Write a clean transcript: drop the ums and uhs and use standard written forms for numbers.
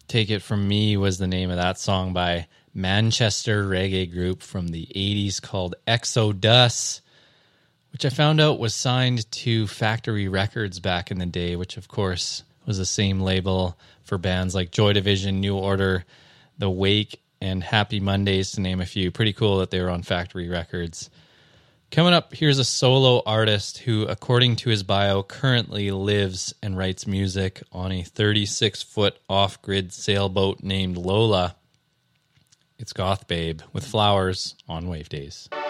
Take It From Me was the name of that song by Manchester reggae group from the 80s called Exodus, which I found out was signed to Factory Records back in the day, which of course was the same label for bands like Joy Division, New Order, The Wake, and Happy Mondays, to name a few. Pretty cool that they were on Factory Records. Coming up, here's a solo artist who, according to his bio, currently lives and writes music on a 36-foot off-grid sailboat named Lola. It's Goth Babe with Flowers on Wave Days.